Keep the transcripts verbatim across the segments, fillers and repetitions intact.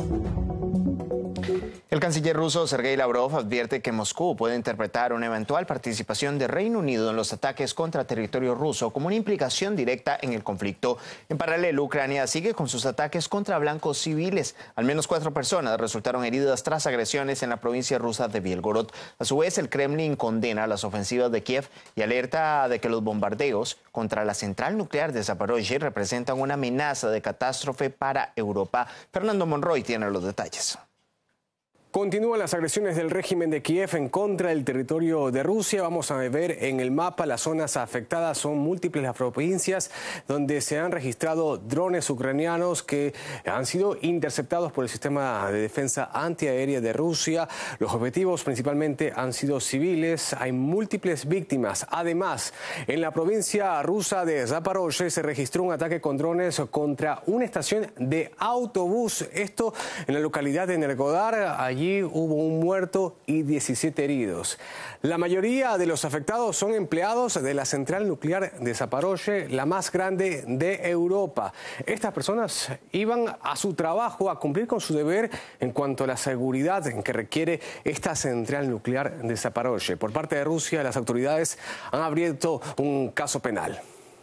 El canciller ruso Sergei Lavrov advierte que Moscú puede interpretar una eventual participación de Reino Unido en los ataques contra territorio ruso como una implicación directa en el conflicto. En paralelo, Ucrania sigue con sus ataques contra blancos civiles. Al menos cuatro personas resultaron heridas tras agresiones en la provincia rusa de Bielgorod. A su vez, el Kremlin condena las ofensivas de Kiev y alerta de que los bombardeos contra la central nuclear de Zaporozhye representan una amenaza de catástrofe para Europa. Fernando Monroy tiene los detalles. Continúan las agresiones del régimen de Kiev en contra del territorio de Rusia. Vamos a ver en el mapa las zonas afectadas. Son múltiples las provincias donde se han registrado drones ucranianos que han sido interceptados por el sistema de defensa antiaérea de Rusia. Los objetivos principalmente han sido civiles. Hay múltiples víctimas. Además, en la provincia rusa de Zaporozhye se registró un ataque con drones contra una estación de autobús. Esto en la localidad de Energodar. Allí hubo un muerto y diecisiete heridos. La mayoría de los afectados son empleados de la central nuclear de Zaporozhye, la más grande de Europa. Estas personas iban a su trabajo a cumplir con su deber en cuanto a la seguridad que requiere esta central nuclear de Zaporozhye. Por parte de Rusia, las autoridades han abierto un caso penal.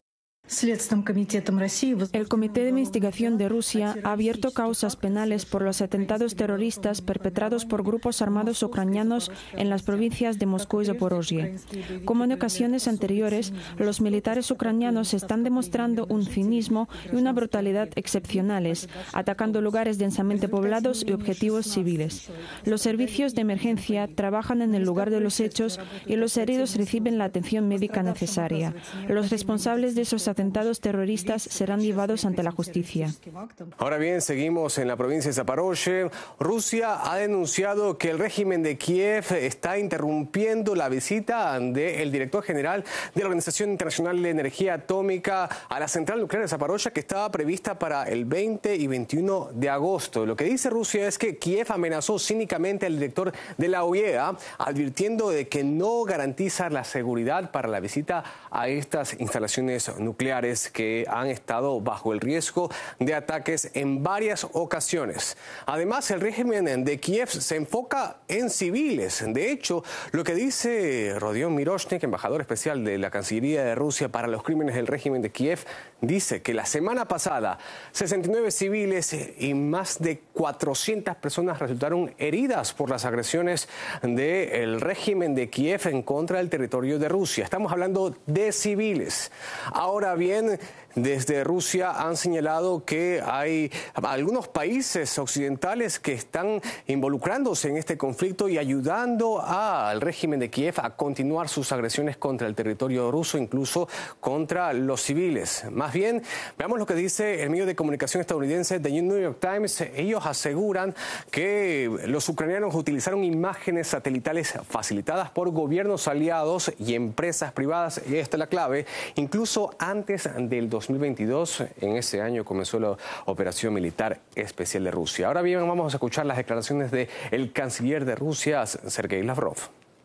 El Comité de Investigación de Rusia ha abierto causas penales por los atentados terroristas perpetrados por grupos armados ucranianos en las provincias de Moscú y Zaporozhye. Como en ocasiones anteriores, los militares ucranianos están demostrando un cinismo y una brutalidad excepcionales, atacando lugares densamente poblados y objetivos civiles. Los servicios de emergencia trabajan en el lugar de los hechos y los heridos reciben la atención médica necesaria. Los responsables de esos atentados terroristas serán llevados ante la justicia. Ahora bien, seguimos en la provincia de Zaporozhye. Rusia ha denunciado que el régimen de Kiev está interrumpiendo la visita del director general de la Organización Internacional de Energía Atómica a la central nuclear de Zaporozhye, que estaba prevista para el veinte y veintiuno de agosto. Lo que dice Rusia es que Kiev amenazó cínicamente al director de la O E A, advirtiendo de que no garantiza la seguridad para la visita a estas instalaciones nucleares que han estado bajo el riesgo de ataques en varias ocasiones. Además, el régimen de Kiev se enfoca en civiles. De hecho, lo que dice Rodion Miroshnik, embajador especial de la Cancillería de Rusia para los crímenes del régimen de Kiev, dice que la semana pasada sesenta y nueve civiles y más de cuatrocientas personas resultaron heridas por las agresiones del régimen de Kiev en contra del territorio de Rusia. Estamos hablando de civiles. Ahora bien, desde Rusia han señalado que hay algunos países occidentales que están involucrándose en este conflicto y ayudando al régimen de Kiev a continuar sus agresiones contra el territorio ruso, incluso contra los civiles. Más bien, veamos lo que dice el medio de comunicación estadounidense The New York Times. Ellos aseguran que los ucranianos utilizaron imágenes satelitales facilitadas por gobiernos aliados y empresas privadas, y esta es la clave, incluso antes del dos mil veintidós, en ese año comenzó la operación militar especial de Rusia. Ahora bien, vamos a escuchar las declaraciones del canciller de Rusia, Sergei Lavrov.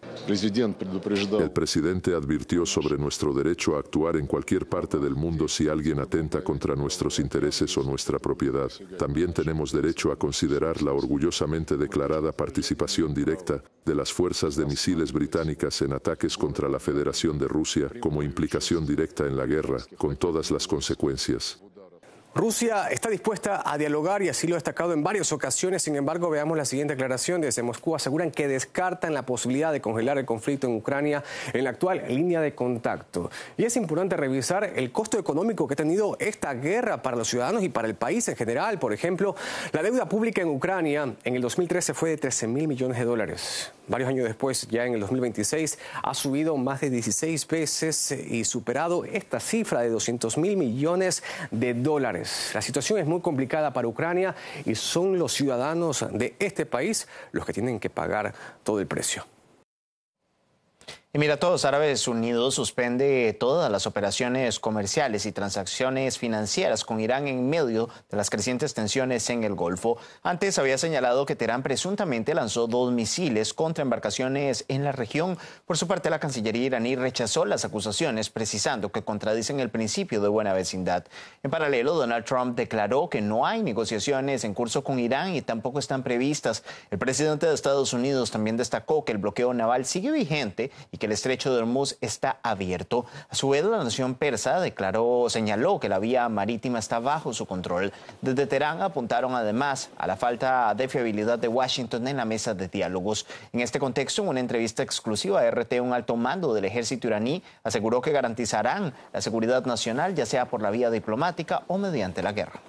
El presidente advirtió sobre nuestro derecho a actuar en cualquier parte del mundo si alguien atenta contra nuestros intereses o nuestra propiedad. También tenemos derecho a considerar la orgullosamente declarada participación directa de las fuerzas de misiles británicas en ataques contra la Federación de Rusia como implicación directa en la guerra, con todas las consecuencias. Rusia está dispuesta a dialogar y así lo ha destacado en varias ocasiones. Sin embargo, veamos la siguiente declaración. Desde Moscú aseguran que descartan la posibilidad de congelar el conflicto en Ucrania en la actual línea de contacto. Y es importante revisar el costo económico que ha tenido esta guerra para los ciudadanos y para el país en general. Por ejemplo, la deuda pública en Ucrania en el dos mil trece fue de trece mil millones de dólares. Varios años después, ya en el dos mil veintiséis, ha subido más de dieciséis veces y superado esta cifra de doscientos mil millones de dólares. La situación es muy complicada para Ucrania y son los ciudadanos de este país los que tienen que pagar todo el precio. Emiratos Árabes Unidos suspende todas las operaciones comerciales y transacciones financieras con Irán en medio de las crecientes tensiones en el Golfo. Antes había señalado que Teherán presuntamente lanzó dos misiles contra embarcaciones en la región. Por su parte, la Cancillería iraní rechazó las acusaciones, precisando que contradicen el principio de buena vecindad. En paralelo, Donald Trump declaró que no hay negociaciones en curso con Irán y tampoco están previstas. El presidente de Estados Unidos también destacó que el bloqueo naval sigue vigente y que el estrecho de Hormuz está abierto. A su vez, la nación persa declaró, señaló que la vía marítima está bajo su control. Desde Teherán apuntaron además a la falta de fiabilidad de Washington en la mesa de diálogos. En este contexto, en una entrevista exclusiva a R T, un alto mando del ejército iraní aseguró que garantizarán la seguridad nacional, ya sea por la vía diplomática o mediante la guerra.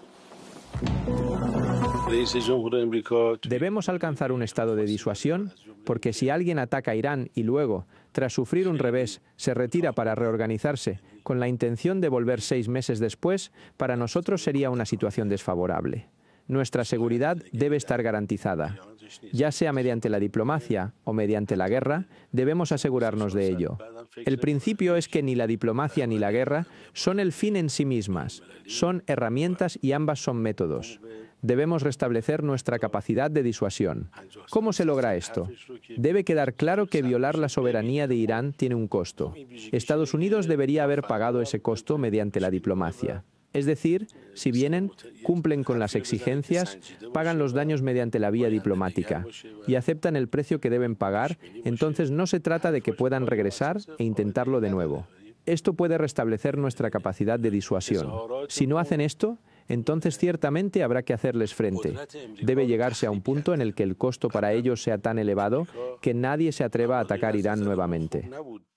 Debemos alcanzar un estado de disuasión, porque si alguien ataca a Irán y luego, tras sufrir un revés, se retira para reorganizarse con la intención de volver seis meses después, para nosotros sería una situación desfavorable. Nuestra seguridad debe estar garantizada. Ya sea mediante la diplomacia o mediante la guerra, debemos asegurarnos de ello. El principio es que ni la diplomacia ni la guerra son el fin en sí mismas, son herramientas y ambas son métodos. Debemos restablecer nuestra capacidad de disuasión. ¿Cómo se logra esto? Debe quedar claro que violar la soberanía de Irán tiene un costo. Estados Unidos debería haber pagado ese costo mediante la diplomacia. Es decir, si vienen, cumplen con las exigencias, pagan los daños mediante la vía diplomática y aceptan el precio que deben pagar, entonces no se trata de que puedan regresar e intentarlo de nuevo. Esto puede restablecer nuestra capacidad de disuasión. Si no hacen esto, entonces ciertamente habrá que hacerles frente. Debe llegarse a un punto en el que el costo para ellos sea tan elevado que nadie se atreva a atacar Irán nuevamente.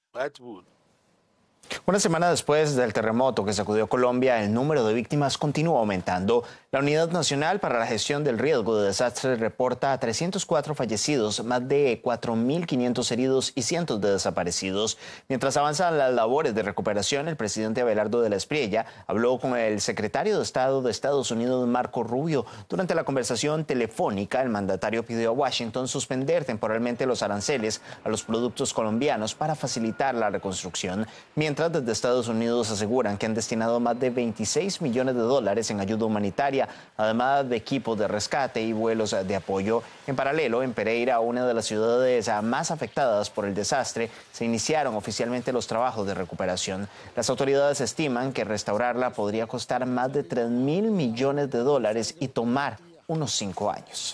Una semana después del terremoto que sacudió Colombia, el número de víctimas continúa aumentando. La Unidad Nacional para la Gestión del Riesgo de Desastres reporta trescientos cuatro fallecidos, más de cuatro mil quinientos heridos y cientos de desaparecidos. Mientras avanzan las labores de recuperación, el presidente Abelardo de la Espriella habló con el secretario de Estado de Estados Unidos, Marco Rubio. Durante la conversación telefónica, el mandatario pidió a Washington suspender temporalmente los aranceles a los productos colombianos para facilitar la reconstrucción. Mientras desde Estados Unidos aseguran que han destinado más de veintiséis millones de dólares en ayuda humanitaria, además de equipos de rescate y vuelos de apoyo. En paralelo, en Pereira, una de las ciudades más afectadas por el desastre, se iniciaron oficialmente los trabajos de recuperación. Las autoridades estiman que restaurarla podría costar más de tres mil millones de dólares y tomar unos cinco años.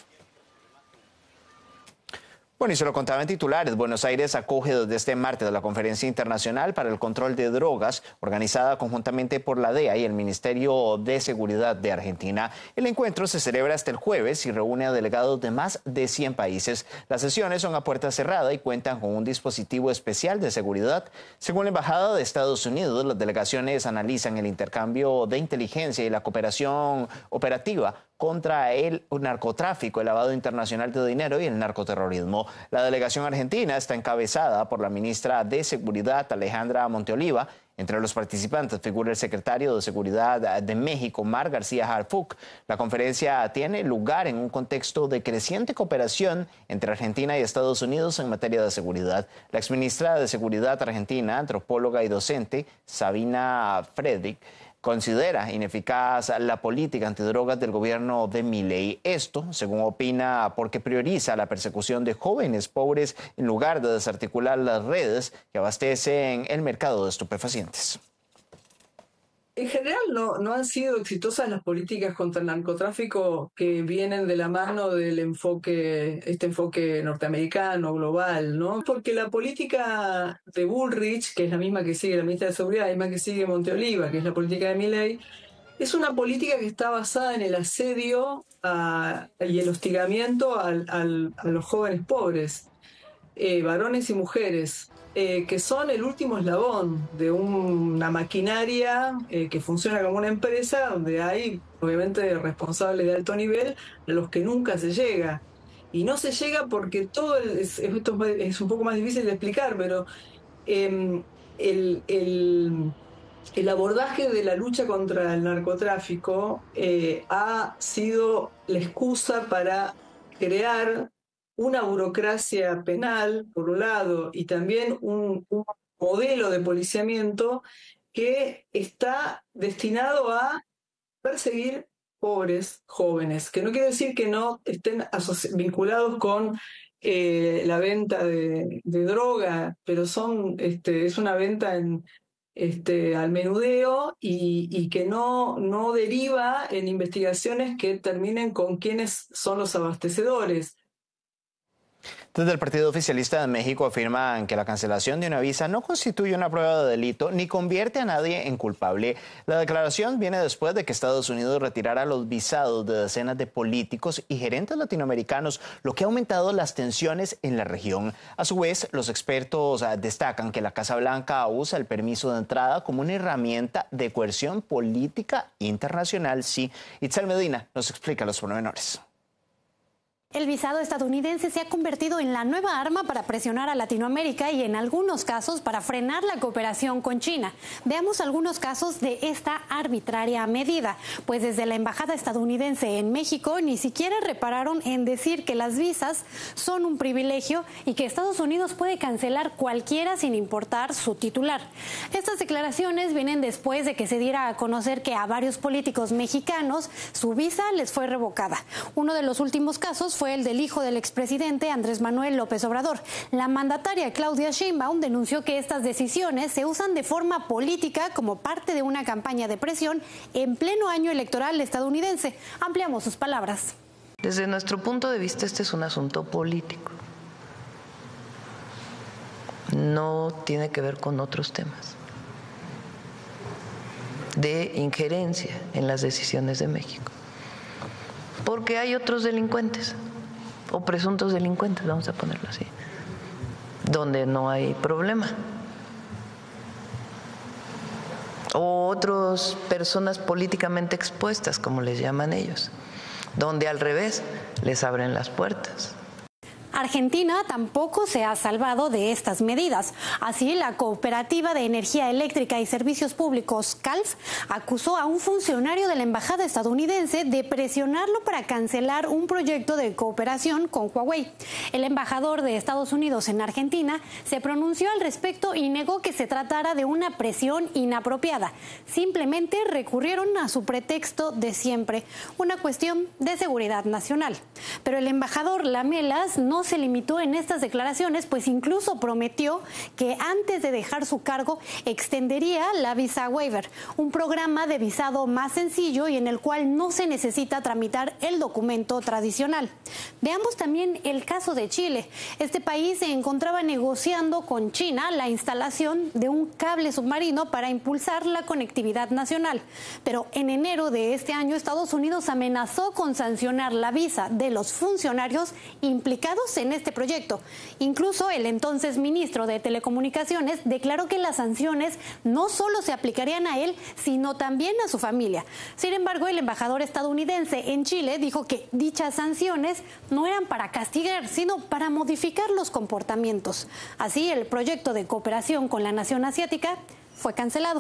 Bueno, y se lo contaba en titulares, Buenos Aires acoge desde este martes la Conferencia Internacional para el Control de Drogas, organizada conjuntamente por la D E A y el Ministerio de Seguridad de Argentina. El encuentro se celebra hasta el jueves y reúne a delegados de más de cien países. Las sesiones son a puerta cerrada y cuentan con un dispositivo especial de seguridad. Según la Embajada de Estados Unidos, las delegaciones analizan el intercambio de inteligencia y la cooperación operativa contra el narcotráfico, el lavado internacional de dinero y el narcoterrorismo. La delegación argentina está encabezada por la ministra de Seguridad, Alejandra Monteoliva. Entre los participantes figura el secretario de Seguridad de México, Mar García Harfuch. La conferencia tiene lugar en un contexto de creciente cooperación entre Argentina y Estados Unidos en materia de seguridad. La exministra de Seguridad argentina, antropóloga y docente, Sabina Fredrik, considera ineficaz la política antidrogas del gobierno de Milei. Esto, según opina, porque prioriza la persecución de jóvenes pobres en lugar de desarticular las redes que abastecen el mercado de estupefacientes. En general no, no han sido exitosas las políticas contra el narcotráfico que vienen de la mano del enfoque, este enfoque norteamericano, global, ¿no? Porque la política de Bullrich, que es la misma que sigue la ministra de Seguridad, la misma que sigue Monteoliva, que es la política de Milei, es una política que está basada en el asedio a, y el hostigamiento al, al, a los jóvenes pobres, eh, varones y mujeres. Eh, que son el último eslabón de un, una maquinaria eh, que funciona como una empresa donde hay obviamente responsables de alto nivel a los que nunca se llega. Y no se llega porque todo, el, es, esto es un poco más difícil de explicar, pero eh, el, el, el abordaje de la lucha contra el narcotráfico eh, ha sido la excusa para crear una burocracia penal, por un lado, y también un, un modelo de policiamiento que está destinado a perseguir pobres jóvenes, que no quiere decir que no estén vinculados con eh, la venta de, de droga, pero son este, es una venta en, este, al menudeo y, y que no, no deriva en investigaciones que terminen con quiénes son los abastecedores. Desde el Partido Oficialista de México afirman que la cancelación de una visa no constituye una prueba de delito ni convierte a nadie en culpable. La declaración viene después de que Estados Unidos retirara los visados de decenas de políticos y gerentes latinoamericanos, lo que ha aumentado las tensiones en la región. A su vez, los expertos destacan que la Casa Blanca usa el permiso de entrada como una herramienta de coerción política internacional. Sí, Itzel Medina nos explica los pormenores. El visado estadounidense se ha convertido en la nueva arma para presionar a Latinoamérica y en algunos casos para frenar la cooperación con China. Veamos algunos casos de esta arbitraria medida, pues desde la embajada estadounidense en México ni siquiera repararon en decir que las visas son un privilegio y que Estados Unidos puede cancelar cualquiera sin importar su titular. Estas declaraciones vienen después de que se diera a conocer que a varios políticos mexicanos su visa les fue revocada. Uno de los últimos casos fue fue el del hijo del expresidente Andrés Manuel López Obrador. La mandataria Claudia Sheinbaum denunció que estas decisiones se usan de forma política como parte de una campaña de presión en pleno año electoral estadounidense. Ampliamos sus palabras. Desde nuestro punto de vista, este es un asunto político. No tiene que ver con otros temas de injerencia en las decisiones de México. Porque hay otros delincuentes, o presuntos delincuentes, vamos a ponerlo así, donde no hay problema. O otras personas políticamente expuestas, como les llaman ellos, donde al revés les abren las puertas. Argentina tampoco se ha salvado de estas medidas. Así, la Cooperativa de Energía Eléctrica y Servicios Públicos, C A L F, acusó a un funcionario de la embajada estadounidense de presionarlo para cancelar un proyecto de cooperación con Huawei. El embajador de Estados Unidos en Argentina se pronunció al respecto y negó que se tratara de una presión inapropiada. Simplemente recurrieron a su pretexto de siempre, una cuestión de seguridad nacional. Pero el embajador Lamelas no se limitó en estas declaraciones, pues incluso prometió que antes de dejar su cargo extendería la Visa Waiver, un programa de visado más sencillo y en el cual no se necesita tramitar el documento tradicional. Veamos también el caso de Chile. Este país se encontraba negociando con China la instalación de un cable submarino para impulsar la conectividad nacional. Pero en enero de este año, Estados Unidos amenazó con sancionar la visa de los funcionarios implicados en este proyecto. Incluso el entonces ministro de Telecomunicaciones declaró que las sanciones no solo se aplicarían a él, sino también a su familia. Sin embargo, el embajador estadounidense en Chile dijo que dichas sanciones no eran para castigar, sino para modificar los comportamientos. Así, el proyecto de cooperación con la nación asiática fue cancelado.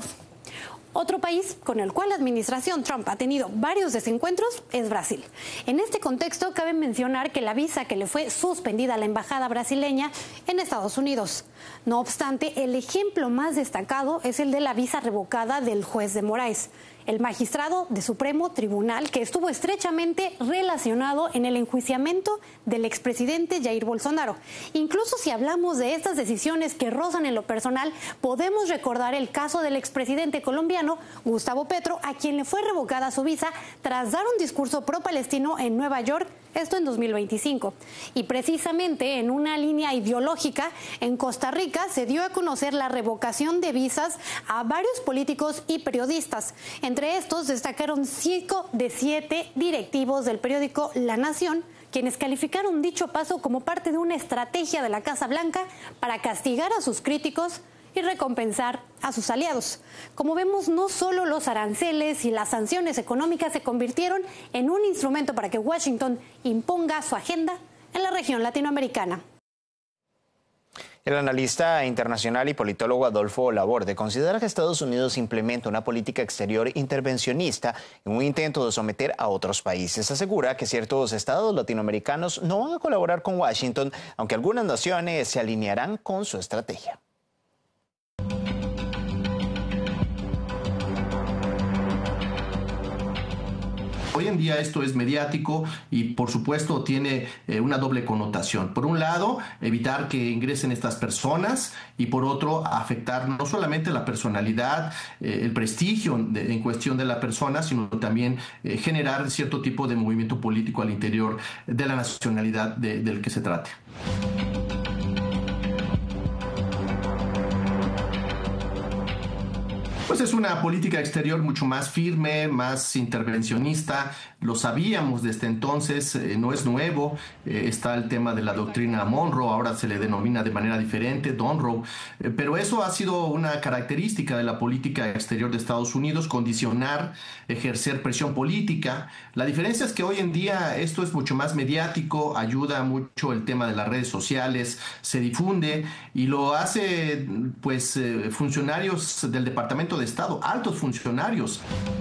Otro país con el cual la administración Trump ha tenido varios desencuentros es Brasil. En este contexto, cabe mencionar que la visa que le fue suspendida a la embajada brasileña en Estados Unidos. No obstante, el ejemplo más destacado es el de la visa revocada del juez de Moraes, el magistrado de Supremo Tribunal que estuvo estrechamente relacionado en el enjuiciamiento del expresidente Jair Bolsonaro. Incluso si hablamos de estas decisiones que rozan en lo personal, podemos recordar el caso del expresidente colombiano Gustavo Petro, a quien le fue revocada su visa tras dar un discurso pro-palestino en Nueva York, esto en dos mil veinticinco. Y precisamente en una línea ideológica, en Costa Rica se dio a conocer la revocación de visas a varios políticos y periodistas. Entre estos destacaron cinco de siete directivos del periódico La Nación, quienes calificaron dicho paso como parte de una estrategia de la Casa Blanca para castigar a sus críticos y recompensar a sus aliados. Como vemos, no solo los aranceles y las sanciones económicas se convirtieron en un instrumento para que Washington imponga su agenda en la región latinoamericana. El analista internacional y politólogo Adolfo Laborde considera que Estados Unidos implementa una política exterior intervencionista en un intento de someter a otros países. Asegura que ciertos estados latinoamericanos no van a colaborar con Washington, aunque algunas naciones se alinearán con su estrategia. Hoy en día esto es mediático y por supuesto tiene eh, una doble connotación. Por un lado, evitar que ingresen estas personas y por otro, afectar no solamente la personalidad, eh, el prestigio de, en cuestión de la persona, sino también eh, generar cierto tipo de movimiento político al interior de la nacionalidad de, del que se trate. Pues es una política exterior mucho más firme, más intervencionista. Lo sabíamos desde entonces, eh, no es nuevo. Eh, está el tema de la doctrina Monroe, ahora se le denomina de manera diferente, Monroe. Eh, pero eso ha sido una característica de la política exterior de Estados Unidos, condicionar, ejercer presión política. La diferencia es que hoy en día esto es mucho más mediático, ayuda mucho el tema de las redes sociales, se difunde y lo hace pues eh, funcionarios del Departamento de Estado, altos funcionarios.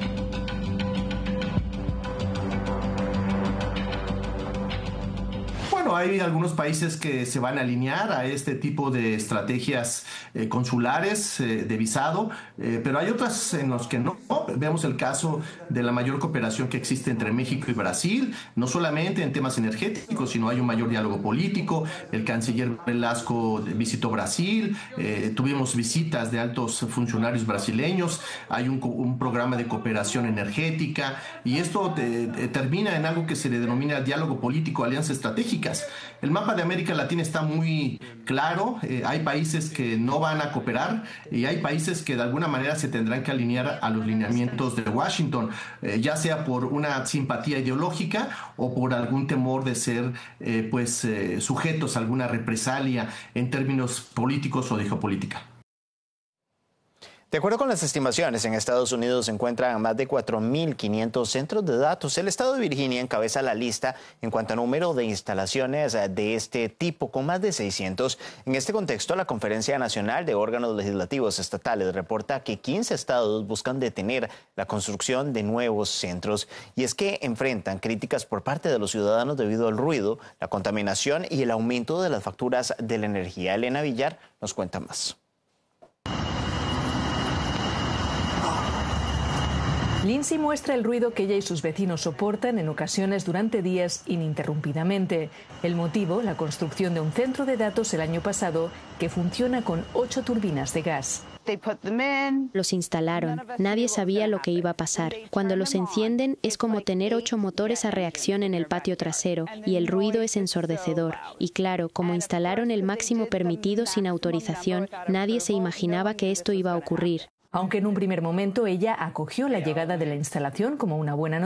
Bueno, hay algunos países que se van a alinear a este tipo de estrategias eh, consulares eh, de visado, eh, pero hay otras en las que no. Vemos el caso de la mayor cooperación que existe entre México y Brasil, no solamente en temas energéticos, sino hay un mayor diálogo político. El canciller Velasco visitó Brasil, eh, tuvimos visitas de altos funcionarios brasileños, hay un, un programa de cooperación energética y esto te, te termina en algo que se le denomina diálogo político, alianzas estratégicas. El mapa de América Latina está muy claro, eh, hay países que no van a cooperar y hay países que de alguna manera se tendrán que alinear a los lineamientos de Washington, eh, ya sea por una simpatía ideológica o por algún temor de ser eh, pues, eh, sujetos a alguna represalia en términos políticos o de geopolítica. De acuerdo con las estimaciones, en Estados Unidos se encuentran más de cuatro mil quinientos centros de datos. El estado de Virginia encabeza la lista en cuanto a número de instalaciones de este tipo, con más de seiscientos. En este contexto, la Conferencia Nacional de Órganos Legislativos Estatales reporta que quince estados buscan detener la construcción de nuevos centros. Y es que enfrentan críticas por parte de los ciudadanos debido al ruido, la contaminación y el aumento de las facturas de la energía. Elena Villar nos cuenta más. Lindsay muestra el ruido que ella y sus vecinos soportan en ocasiones durante días ininterrumpidamente. El motivo, la construcción de un centro de datos el año pasado que funciona con ocho turbinas de gas. Los instalaron. Nadie sabía lo que iba a pasar. Cuando los encienden es como tener ocho motores a reacción en el patio trasero y el ruido es ensordecedor. Y claro, como instalaron el máximo permitido sin autorización, nadie se imaginaba que esto iba a ocurrir. Aunque en un primer momento ella acogió la llegada de la instalación como una buena noticia,